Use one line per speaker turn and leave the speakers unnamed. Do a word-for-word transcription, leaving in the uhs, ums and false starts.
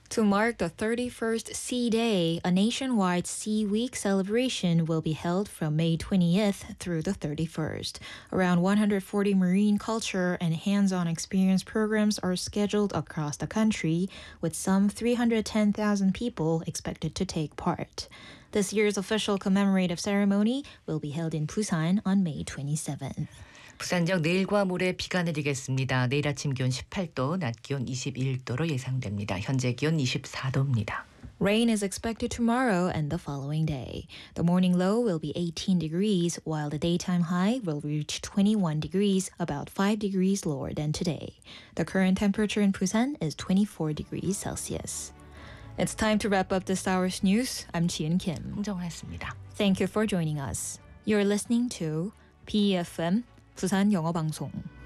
To mark the thirty-first Sea Day, a nationwide Sea Week celebration will be held from May twentieth through the thirty-first. Around one hundred forty marine culture and hands-on experience programs are scheduled across the country, with some three hundred ten thousand people expected to take part. This year's official commemorative ceremony will be held in Busan on May twenty-seventh.
부산 지역 내일과 모레 비가 내리겠습니다. 내일 아침 기온 십팔 도, 낮 기온 이십일 도로 예상됩니다. 현재 기온 이십사 도입니다.
Rain is expected tomorrow and the following day. The morning low will be eighteen degrees, while the daytime high will reach twenty-one degrees, about five degrees lower than today. The current temperature in Busan is twenty-four degrees Celsius. It's time to wrap up this hour's news. I'm Jian Kim.
홍정화였습니다.
Thank you for joining us. You're listening to B E F M 부산 영어 방송.